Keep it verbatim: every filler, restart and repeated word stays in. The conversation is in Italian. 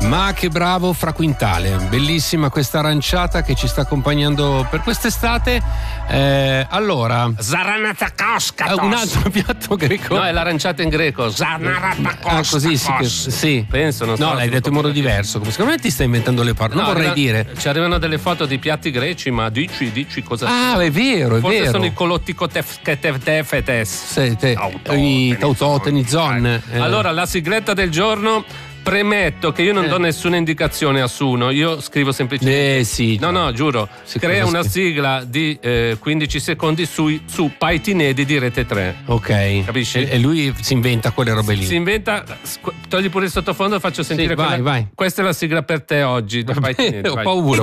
Ma che bravo Fra Quintale, bellissima questa aranciata che ci sta accompagnando per quest'estate. Eh, allora, Zaranatakoska. un altro piatto greco. No, è l'aranciata in greco. Zaranatakoska. Ah, così sì, che, sì. Penso, non so. No, l'hai detto in modo diverso. Secondo me ti stai inventando le parole. Non No, vorrei arriva, dire. Ci arrivano delle foto di piatti greci, ma dici, dici cosa. Ah, è vero, è Forse vero. sono i coloticotefetes. Sì, te, i tautoteni-zon. Eh. Allora, la sigletta del giorno. Premetto che io non Eh. do nessuna indicazione a Suno, io scrivo semplicemente. Eh sì. No, no, giuro. Sì, Crea cosa una scri- sigla di eh, quindici secondi su, su Paitinedi di Rete tre. Ok. Capisci? E, e lui si inventa quelle robe lì. Si inventa, togli pure il sottofondo, faccio sentire vai, quella- vai. Questa è la sigla per te oggi. da Paitinedi, Ho vai. paura.